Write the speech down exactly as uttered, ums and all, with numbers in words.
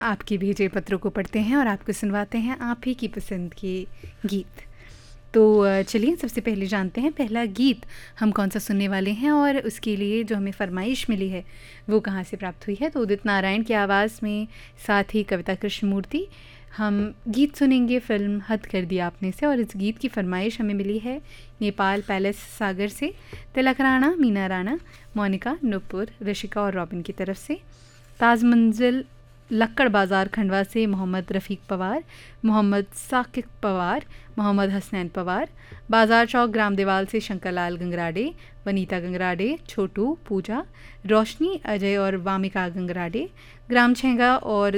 आपके भेजे पत्रों को पढ़ते हैं और आपको सुनवाते हैं आप ही की पसंद के गीत। तो चलिए सबसे पहले जानते हैं पहला गीत हम कौन सा सुनने वाले हैं और उसके लिए जो हमें फरमाइश मिली है वो कहाँ से प्राप्त हुई है। तो उदित नारायण की आवाज़ में, साथ ही कविता कृष्णमूर्ति, हम गीत सुनेंगे फ़िल्म हद कर दिया आपने से। और इस गीत की फरमाइश हमें मिली है नेपाल पैलेस सागर से तिलक राणा, मीना राणा, मोनिका, नुपुर, ऋषिका और रॉबिन की तरफ से। ताज मंजिल लक्कड़ बाज़ार खंडवा से मोहम्मद रफ़ीक पवार, मोहम्मद साकिब पवार, मोहम्मद हसनैन पवार। बाज़ार चौक ग्राम देवाल से शंकरलाल गंगराडे, वनीता गंगराडे, छोटू, पूजा, रोशनी, अजय और वामिका गंगराडे। ग्राम छेंगा और